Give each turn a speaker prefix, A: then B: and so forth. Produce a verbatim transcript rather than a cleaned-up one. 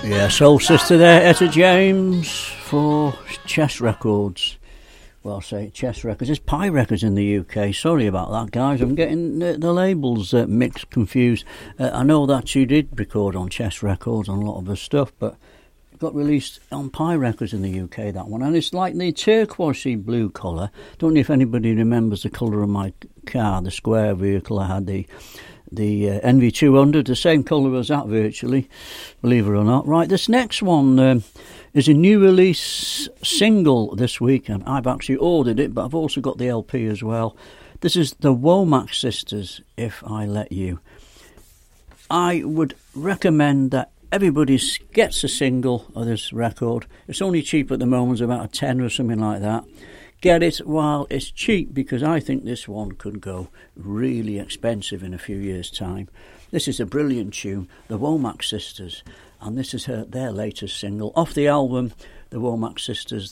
A: Yeah, Soul Sister there, Etta James for Chess Records. Well, I say Chess Records. It's Pie Records in the U K. Sorry about that, guys. I'm getting the, the labels uh, mixed, confused. Uh, I know that she did record on Chess Records on a lot of her stuff, but it got released on Pie Records in the U K, that one. And it's like the turquoisey blue colour. Don't know if anybody remembers the colour of my car, the square vehicle I had, the... The uh, N V two hundred, the same colour as that virtually, believe it or not. Right, this next one um, is a new release single this week, and I've actually ordered it, but I've also got the L P as well. This is the Womack Sisters, If I Let You. I would recommend that everybody gets a single of this record. It's only cheap at the moment, it's about a tenner or something like that. Get it while it's cheap, because I think this one could go really expensive in a few years' time. This is a brilliant tune, the Womack Sisters, and this is her, their latest single off the album, The Womack Sisters,